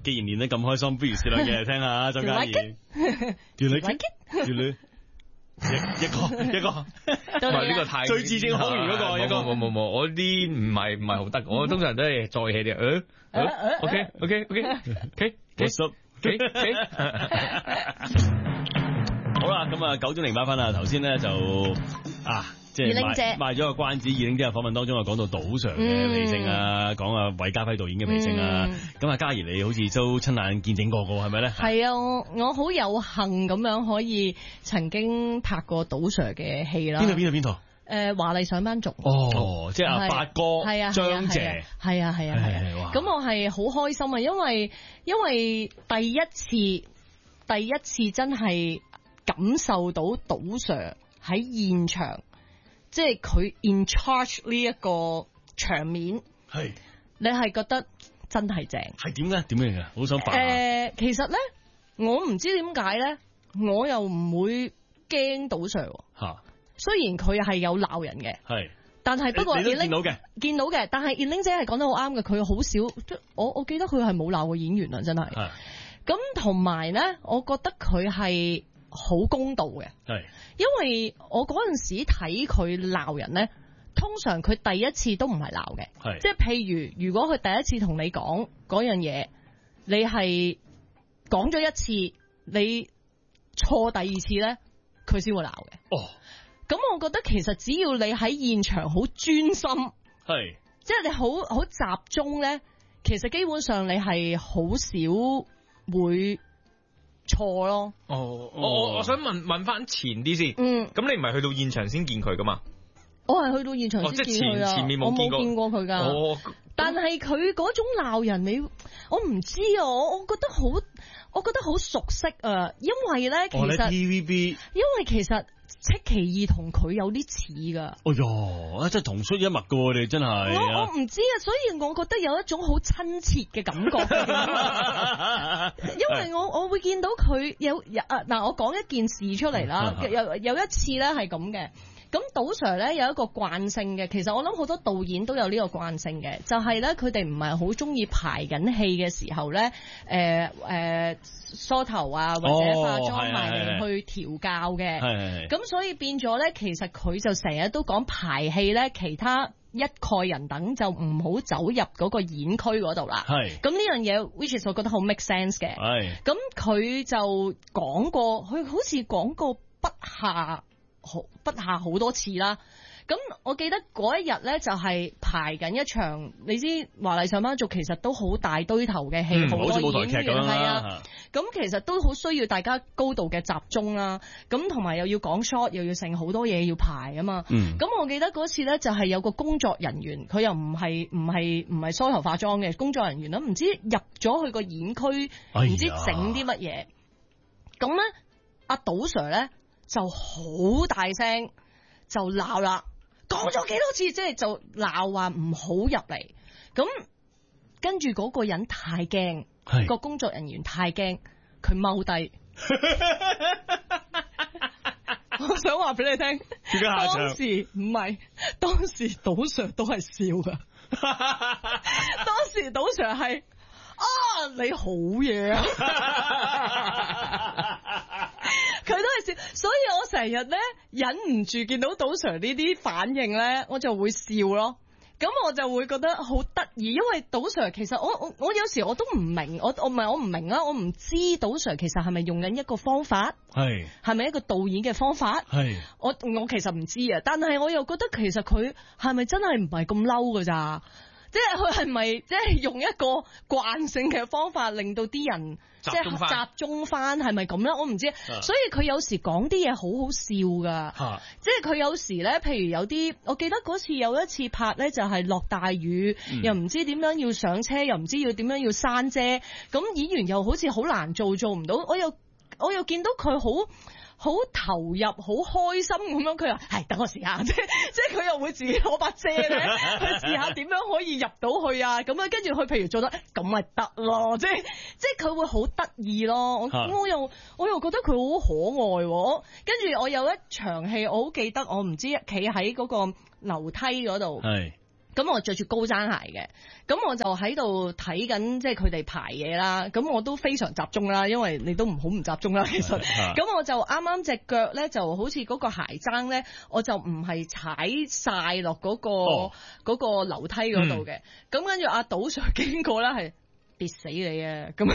既然練得咁開心，不如試兩嘢嚟聽下張嘉怡。Do you like it? Do you like it? 一個， 唔係呢個太最字正腔圓嗰個，一個冇，我啲唔係好得，我通常都係再起啲，OK， 好啦，咁啊9:08啦，頭先咧就即係賣咗個關子，二玲姐嘅訪問當中啊，講到賭 Sir 嘅脾性啊，講啊韋家輝導演嘅脾性啊，咁啊嘉怡你好似都親眼見證過個係咪咧？ 係啊，我好有幸咁樣可以曾經拍過賭 Sir 嘅戲啦。 邊套？ 華麗上班族。 哦，即係阿發哥張姐。係啊。 咁我係好開心啊，因為第一次真係感受到賭 Sir 喺現場。即係佢 in charge 呢一個場面，係你係覺得真係正。係點咧？點樣嘅？好想扮下。其實咧，我唔知點解咧，我又唔會驚賭 Sir。吓，雖然佢係有鬧人嘅，係，但係不過你都見到嘅。但係燕玲姐係講得好啱嘅，佢好少。我記得佢係冇鬧過演員啊，真係。係。咁同埋咧，我覺得佢係好公道嘅，係，因為我嗰陣時睇佢鬧人咧，通常佢第一次都唔係鬧嘅，係，即係譬如果佢第一次同你講嗰樣嘢，你係講咗一次，你錯第二次咧，佢先會鬧嘅。哦，咁我覺得其實只要你喺現場好專心，係，即係你好集中咧，其實基本上你係好少會錯咯。 我想問翻前啲先。咁你唔係去到現場先見佢噶嘛？我係去到現場先見佢啊。前面冇見過佢噶。但係佢嗰種鬧人，我唔知啊。我覺得好熟悉啊。因為咧，其實 TVB， 因為其實戚其義同佢有啲似噶。哎喲，真係同出一脈噶，你真係。我唔知啊，所以我覺得有一種好親切嘅感覺。因為我會見到佢有嗱，我講一件事出嚟啦。有一次咧係咁嘅。咁賭 Sir 咧有一個慣性嘅，其實我諗好多導演都有呢個慣性嘅，就係咧佢哋唔係好中意排緊戲嘅時候咧，梳頭啊或者化妝埋嚟去調教嘅，咁所以變咗咧，其實佢就成日都講排戲咧，其他一概人等就唔好走入嗰個演區嗰度啦。係，咁呢樣嘢 which is 我覺得好 make sense 嘅。係，咁佢就講過，佢好似講過不下好多次啦。咁我記得嗰一日咧就係排緊一場，你知華麗上班族其實都好大堆頭嘅戲，好多演員係啊。咁其實都好需要大家高度嘅集中啦。咁同埋又要講 shot，又要剩好多嘢要排啊嘛。咁我記得嗰次咧就係有個工作人員，佢又唔係梳頭化妝嘅工作人員啦，唔知入咗去個演區，唔知整啲乜嘢。咁咧阿賭 Sir 咧就好大聲就鬧啦，講咗幾多次，即係就鬧話唔好入嚟。咁跟住嗰個人太驚，個工作人員太驚，佢踎低。我想話俾你聽，當時唔係，當時賭 Sir 都係笑噶。當時賭 Sir 係你好嘢啊！佢都係笑，所以我成日咧忍唔住見到賭 Sir 呢啲反應咧，我就會笑咯。咁我就會覺得好得意，因為賭 Sir 其實我有時我都唔明，我唔明啊，我唔知賭 Sir 其實係咪用緊一個方法，係咪一個導演嘅方法，我其實唔知啊。但係我又覺得其實佢係咪真係唔係咁嬲噶咋？即係佢係咪即係用一個慣性嘅方法令到啲人即係集中翻，係咪咁咧？我唔知，所以佢有時講啲嘢好好笑噶，即係佢有時咧，譬如有啲，我記得嗰次有一次拍咧，就係落大雨，又唔知點樣要上車，又唔知要點樣要閂遮，咁演員又好似好難做唔到，我又見到佢好投入，好開心咁樣。佢話係等我試下，即係佢又會自己攞把遮咧，去試下點樣可以入到去啊。咁樣跟住佢譬如做得咁咪得咯，即係佢會好得意咯。我又覺得佢好可愛。跟住我有一場戲，我好記得，我唔知企喺嗰個樓梯嗰度， 咁我着住高踭鞋嘅，咁我就喺度睇緊即係佢哋排嘢啦。咁我都非常集中啦，因為你都唔好唔集中啦。其實，咁我就啱啱隻腳咧就好似嗰個鞋踭咧，我就唔係踩晒落嗰個樓梯嗰度嘅。咁跟住阿賭 Sir 經過啦，係跌死你啊！咁，唔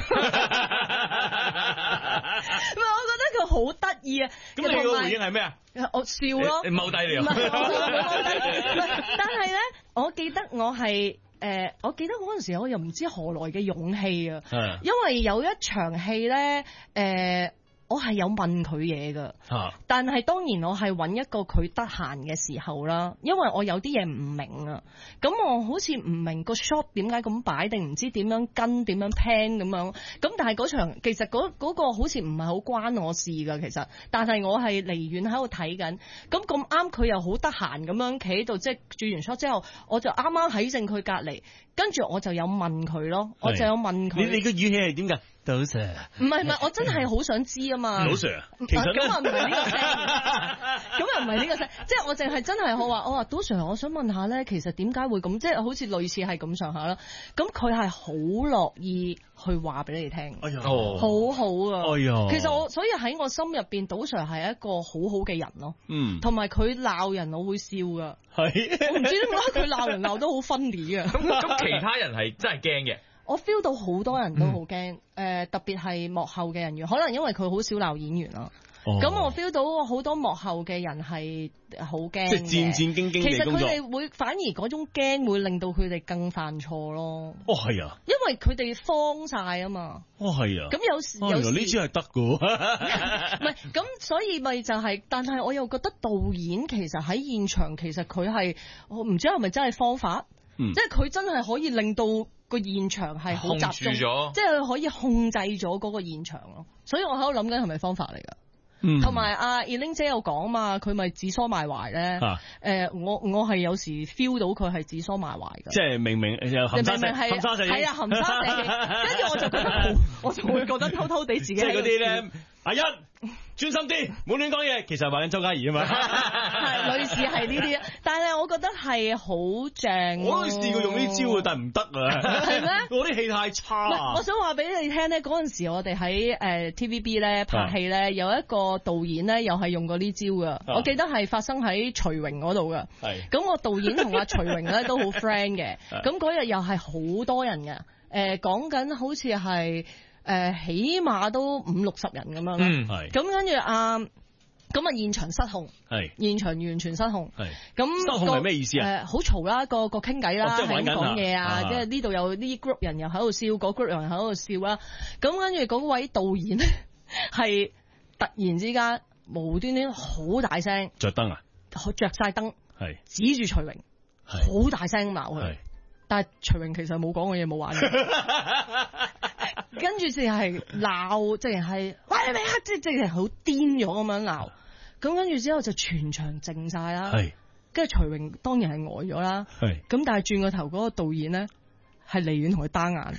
係我覺得佢好得意啊。 咁你個回應係咩啊？ 我笑咯， 你踎低你啊！ 但係咧，我記得我嗰陣時我又唔知何來嘅勇氣啊，因為有一場戲咧，我係有問佢嘢噶，但係當然我係揾一個佢得閒嘅時候啦，因為我有啲嘢唔明啊，咁我好似唔明個 shot 點解咁擺，定唔知點樣跟點樣 plan 咁樣，咁但係嗰場其實嗰個好似唔係好關我事噶，其實，但係我係離遠喺度睇緊，咁啱佢又好得閒咁樣企喺度，即係轉完 shot 之後，我就啱啱喺正佢隔離，跟住我就有問佢咯，我就有問佢， 你個語氣係點㗎？賭 Sir， 唔係，我真係好想知啊嘛。 賭 Sir，其實咁啊唔係呢個聲，咁又唔係呢個聲，即係我淨係真係我話賭 Sir，我想問下咧，其實點解會咁，即係好似類似係咁上下啦。咁佢係好樂意去話俾你哋聽，好好啊。其實所以喺我心入邊，賭 Sir 係一個好好嘅人咯。同埋佢鬧人，我會笑噶。係，我唔知點解佢鬧人鬧得好 funny 啊。 咁其他人係真係驚嘅。 我 feel 到好多人都好驚，特別係幕後嘅人員，可能因為佢好少鬧演員啦。咁我 feel 到好多幕後嘅人係好驚， 即係戰戰兢兢嘅工作。其實佢哋會反而嗰種驚會令到佢哋更犯錯咯。 係啊， 因為佢哋慌晒啊嘛。 係啊。咁有時呢招係得㗎。唔係，咁所以咪就係，但係我又覺得導演其實喺現場，其實佢係我唔知係咪真係方法，即係佢真係可以令到個現場係好集中，即係佢可以控制咗嗰個現場咯。所以我喺度諗緊係咪方法嚟㗎？同埋阿 Eileen 姐有講嘛，佢咪指桑罵槐咧。我係有時 feel 到佢係指桑罵槐㗎。即係明明含沙射影， 係啊，含沙射影。跟住我就覺得我就會覺得偷偷地自己。即係嗰啲咧，阿一專心啲，冇亂講嘢。其實話緊周嘉怡啊嘛。 係類似係呢啲，但係我覺得係好正。 我都試過用呢招但係唔得啊。係咩？我啲戲太差。 我想話俾你聽咧，嗰陣時我哋喺TVB 咧拍戲咧，有一個導演咧又係用過呢招㗎。我記得係發生喺徐榮嗰度㗎。係。咁我導演同阿徐榮咧都好 friend 嘅。咁嗰日又係好多人嘅。講緊好似係。起碼都50-60人咁樣啦，咁跟住咁啊現場失控，現場完全失控，咁失控係咩意思啊？ 好嘈啦，個傾偈啦，喺度講嘢啊，即係呢度有啲 group 人又喺度笑，嗰 group 人又喺度笑啦，咁跟住嗰位導演咧係突然之間無端端好大聲， 着燈啊， 着晒燈，指住徐榮，好大聲鬧佢，但係徐榮其實冇講過嘢，冇玩嘅。跟住就係鬧，即係喂你咪即係好癲咗咁樣鬧，咁跟住之後就全場靜晒啦。跟住徐榮當然係呆咗啦。咁但係轉個頭嗰個導演咧係離遠同佢單眼。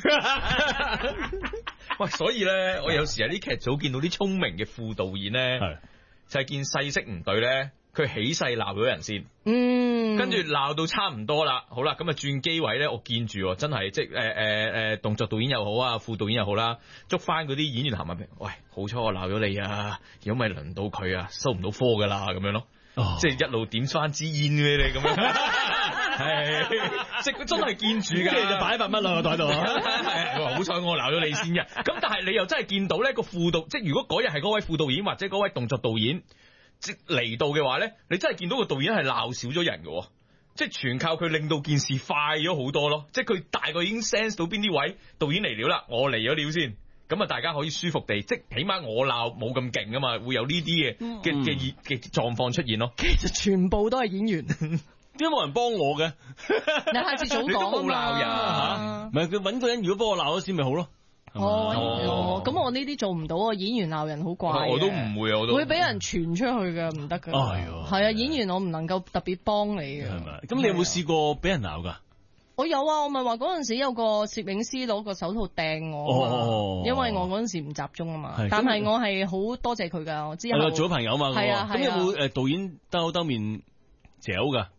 喂，所以咧，我有時喺啲劇組見到啲聰明嘅副導演咧，就係見勢色唔對咧，佢起勢鬧咗人先。跟住鬧到差唔多啦，好啦，咁啊轉機位咧，我見住真係即係動作導演又好啊，副導演又好啦，捉翻嗰啲演員行埋嚟，喂，好彩我鬧咗你啊，如果咪輪到佢啊，收唔到科噶啦，咁樣咯，即係一路點翻支煙俾你咁樣，係，即係真係見住噶，跟住就擺100蚊落個袋度，係，好彩我鬧咗你先嘅，咁但係你又真係見到咧個副導，即係如果嗰日係嗰位副導演或者嗰位動作導演。即嚟到嘅話咧，你真係見到個導演係鬧少咗人嘅，即係全靠佢令到件事快咗好多咯。即係佢大概已經 sense 到邊啲位導演嚟料啦，我嚟咗料先，咁啊大家可以舒服地，即係起碼我鬧冇咁勁啊嘛，會有呢啲嘅狀況出現咯。 其實全部都係演員， 點解冇人幫我嘅？ 你下次早講啊嘛，唔係佢揾個人如果幫我鬧咗先咪好咯。 咁我呢啲做唔到啊！演員鬧人好怪， 我都唔會，我都會俾人傳出去嘅，唔得㗎。係啊，演員我唔能夠特別幫你嘅。係咪？ 咁你有冇試過俾人鬧㗎？ 我有啊，我咪話嗰陣時有個攝影師攞個手套掟我，因為我嗰陣時唔集中啊嘛。但係我係好多謝佢㗎，我之後做咗朋友嘛。 係啊， 咁有冇導演兜面嚼㗎？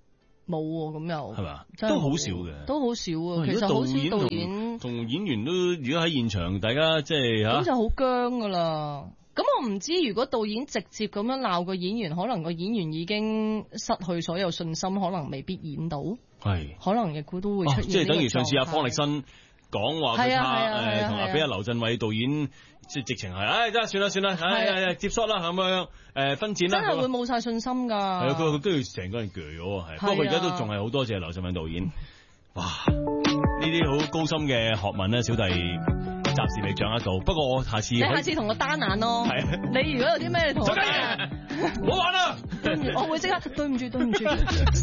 冇喎，咁又係嘛？都好少嘅， 都好少啊。其實好少導演同演員都如果喺現場，大家即係嚇， 咁就好僵噶啦。咁我唔知如果導演直接咁樣鬧個演員，可能個演員已經失去所有信心，可能未必演到。係，可能亦都會出現。 即係等於上次阿方力申講話佢拍同埋俾阿劉鎮偉導演，即係直情係，真係算啦，接 shot 啦咁樣，分剪啦。 真係會冇晒信心㗎。係啊，佢都要成個人鋸咗係。不過佢而家都仲係好多謝劉鎮偉導演。哇！呢啲好高深嘅學問咧，小弟暫時未掌握到。不過我下次同我單眼咯。係啊。你如果有啲咩同我， 唔好玩啦！ 我會即刻對唔住。